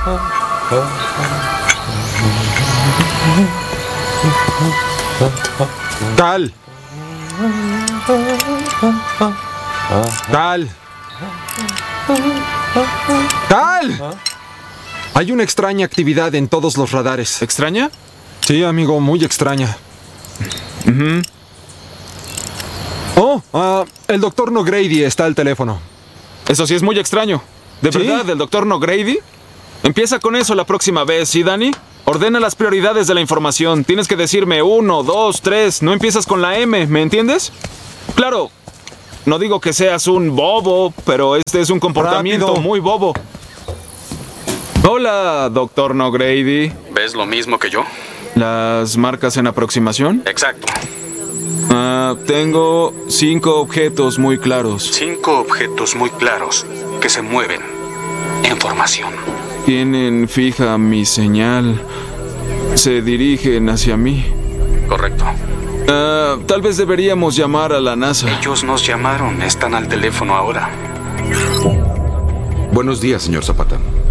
Tal. Tal. ¡Tal! Hay una extraña actividad en todos los radares. ¿Extraña? Sí, amigo, muy extraña. El doctor Nogrady está al teléfono. Eso sí es muy extraño. ¿De ¿Sí? verdad, el doctor Nogrady? Empieza con eso la próxima vez, ¿sí, Dani? Ordena las prioridades de la información. Tienes que decirme 1, 2, 3. No empiezas con la M, ¿me entiendes? Claro, no digo que seas un bobo, pero este es un comportamiento Rápido. muy bobo. Hola, doctor Nogrady. ¿Ves lo mismo que yo? ¿Las marcas en aproximación? Exacto. Tengo 5 objetos muy claros. 5 objetos muy claros que se mueven en formación. Tienen fija mi señal. Se dirigen hacia mí. Correcto. Tal vez deberíamos llamar a la NASA. Ellos nos llamaron, están al teléfono ahora. Buenos días, señor Zapata.